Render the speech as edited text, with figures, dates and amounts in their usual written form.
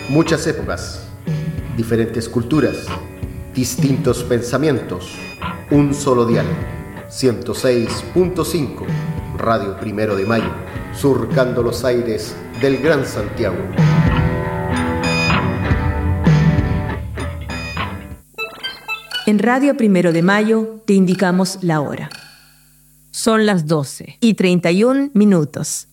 Muchas épocas, diferentes culturas, distintos pensamientos, un solo dial, 106.5, Radio Primero de Mayo, surcando los aires del Gran Santiago. En Radio Primero de Mayo te indicamos la hora. Son las 12:31.